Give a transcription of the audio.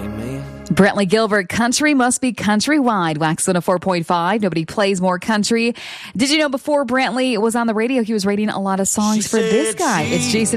Amen. Brantley Gilbert, country must be countrywide. Wax 104.5. Nobody plays more country. Did you know before Brantley was on the radio, he was writing a lot of songs for this guy? It's Jason